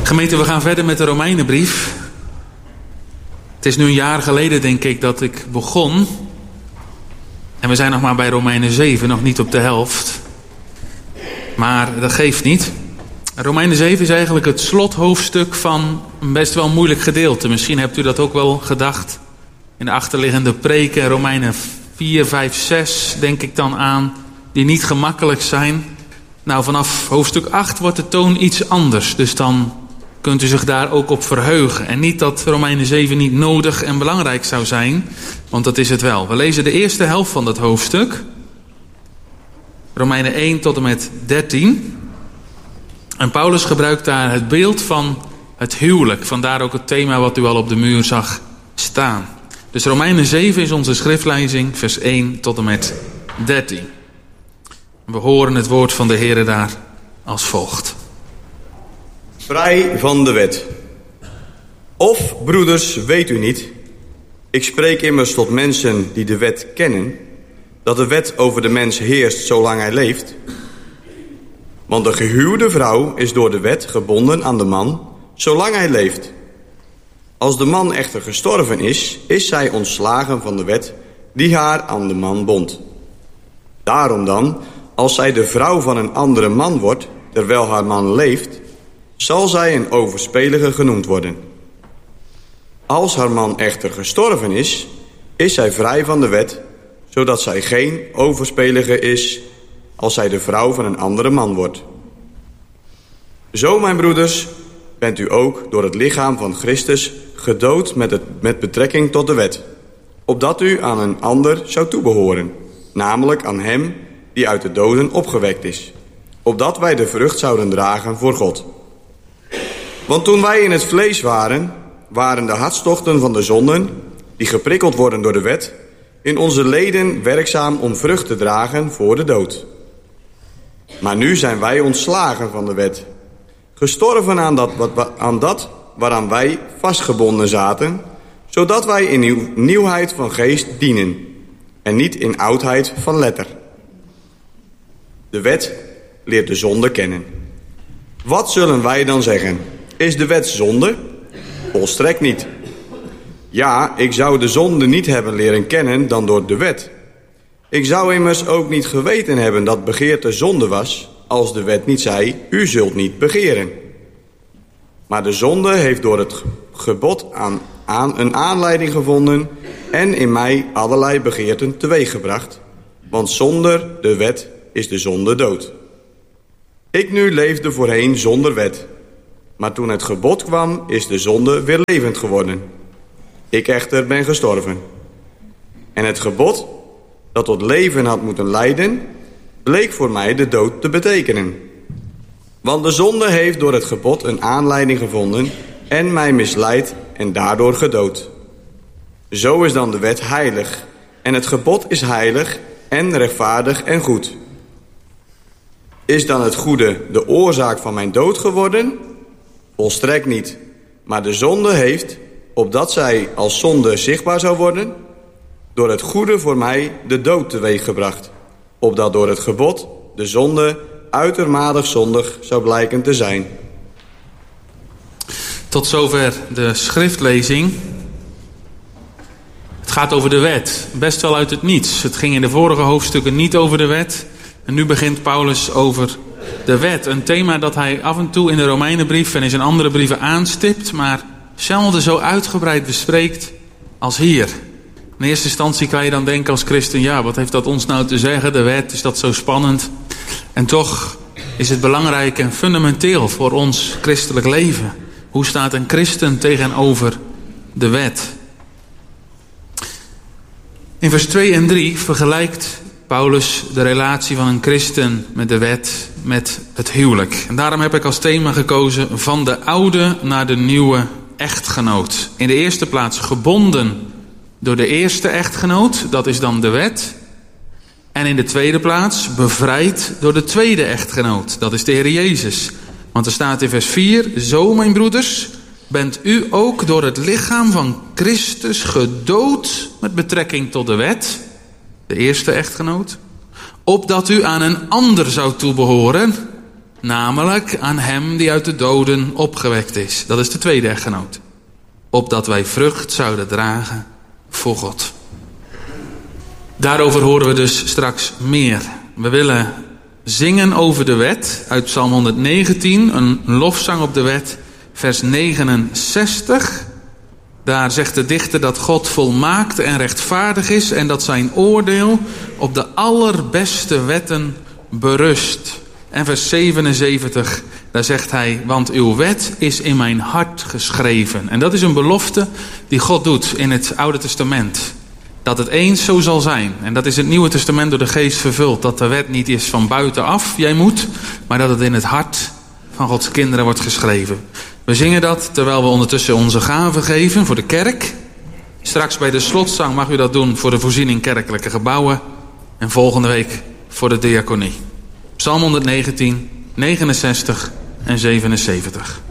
Gemeente, we gaan verder met de Romeinenbrief. Het is nu een jaar geleden, denk ik, dat ik begon. En we zijn nog maar bij Romeinen 7, nog niet op de helft. Maar dat geeft niet. Romeinen 7 is eigenlijk het slothoofdstuk van een best wel moeilijk gedeelte. Misschien hebt u dat ook wel gedacht. In de achterliggende preken, Romeinen 4, 5, 6, denk ik dan aan. Die niet gemakkelijk zijn. Nou, vanaf hoofdstuk 8 wordt de toon iets anders. Dus dan kunt u zich daar ook op verheugen. En niet dat Romeinen 7 niet nodig en belangrijk zou zijn. Want dat is het wel. We lezen de eerste helft van dat hoofdstuk. Romeinen 1 tot en met 13. En Paulus gebruikt daar het beeld van het huwelijk. Vandaar ook het thema wat u al op de muur zag staan. Dus Romeinen 7 is onze schriftlezing, vers 1 tot en met 13. We horen het woord van de Heere daar als volgt. Vrij van de wet. Of, broeders, weet u niet, ik spreek immers tot mensen die de wet kennen, dat de wet over de mens heerst zolang hij leeft. Want de gehuwde vrouw is door de wet gebonden aan de man, zolang hij leeft. Als de man echter gestorven is, is zij ontslagen van de wet die haar aan de man bond. Daarom dan, als zij de vrouw van een andere man wordt, terwijl haar man leeft, zal zij een overspelige genoemd worden. Als haar man echter gestorven is, is zij vrij van de wet, zodat zij geen overspelige is als zij de vrouw van een andere man wordt. Zo, mijn broeders, bent u ook door het lichaam van Christus gedood met betrekking tot de wet, opdat u aan een ander zou toebehoren, namelijk aan hem die uit de doden opgewekt is, opdat wij de vrucht zouden dragen voor God. Want toen wij in het vlees waren de hartstochten van de zonden, die geprikkeld worden door de wet, in onze leden werkzaam om vrucht te dragen voor de dood. Maar nu zijn wij ontslagen van de wet, gestorven aan dat waaraan wij vastgebonden zaten, zodat wij in nieuwheid van geest dienen, en niet in oudheid van letter. De wet leert de zonde kennen. Wat zullen wij dan zeggen? Is de wet zonde? Volstrekt niet. Ja, ik zou de zonde niet hebben leren kennen dan door de wet. Ik zou immers ook niet geweten hebben dat begeerte zonde was, als de wet niet zei, u zult niet begeren. Maar de zonde heeft door het gebod aan een aanleiding gevonden en in mij allerlei begeerten teweeggebracht. Want zonder de wet is de zonde dood. Ik nu leefde voorheen zonder wet. Maar toen het gebod kwam, is de zonde weer levend geworden. Ik echter ben gestorven. En het gebod, dat tot leven had moeten leiden, bleek voor mij de dood te betekenen. Want de zonde heeft door het gebod een aanleiding gevonden en mij misleid en daardoor gedood. Zo is dan de wet heilig en het gebod is heilig en rechtvaardig en goed. Is dan het goede de oorzaak van mijn dood geworden? Volstrekt niet. Maar de zonde heeft, opdat zij als zonde zichtbaar zou worden, door het goede voor mij de dood teweeggebracht, opdat door het gebod de zonde uitermate zondig zou blijken te zijn. Tot zover de schriftlezing. Het gaat over de wet, best wel uit het niets. Het ging in de vorige hoofdstukken niet over de wet. En nu begint Paulus over de wet. Een thema dat hij af en toe in de Romeinenbrief en in zijn andere brieven aanstipt, maar zelden zo uitgebreid bespreekt als hier. In eerste instantie kan je dan denken als christen, ja, wat heeft dat ons nou te zeggen? De wet, is dat zo spannend? En toch is het belangrijk en fundamenteel voor ons christelijk leven. Hoe staat een christen tegenover de wet? In vers 2 en 3 vergelijkt Paulus de relatie van een christen met de wet, met het huwelijk. En daarom heb ik als thema gekozen van de oude naar de nieuwe echtgenoot. In de eerste plaats gebonden door de eerste echtgenoot, dat is dan de wet. En in de tweede plaats bevrijd door de tweede echtgenoot, dat is de Heer Jezus. Want er staat in vers 4, zo mijn broeders, bent u ook door het lichaam van Christus gedood met betrekking tot de wet, de eerste echtgenoot, opdat u aan een ander zou toebehoren, namelijk aan hem die uit de doden opgewekt is. Dat is de tweede echtgenoot. Opdat wij vrucht zouden dragen voor God. Daarover horen we dus straks meer. We willen zingen over de wet uit Psalm 119, een lofzang op de wet, vers 69. Daar zegt de dichter dat God volmaakt en rechtvaardig is en dat zijn oordeel op de allerbeste wetten berust. En vers 77, daar zegt hij, want uw wet is in mijn hart geschreven. En dat is een belofte die God doet in het Oude Testament. Dat het eens zo zal zijn. En dat is het Nieuwe Testament door de Geest vervuld. Dat de wet niet is van buitenaf, jij moet, maar dat het in het hart van Gods kinderen wordt geschreven. We zingen dat terwijl we ondertussen onze gaven geven voor de kerk. Straks bij de slotzang mag u dat doen voor de voorziening kerkelijke gebouwen. En volgende week voor de diaconie. Psalm 119, 69 en 77.